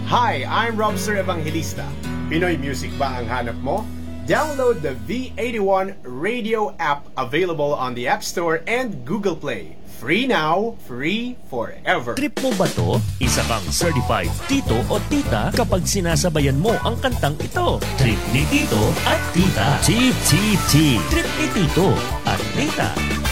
Hi, I'm Robster Evangelista. Pinoy music ba ang hanap mo? Download the V81 radio app available on the App Store and Google Play. Free now, free forever. Trip mo ba to? Isa kang certified tito o tita kapag sinasabayan mo ang kantang ito. Trip ni tito at tita. Chip, chip, chip. Trip ni tito at tita.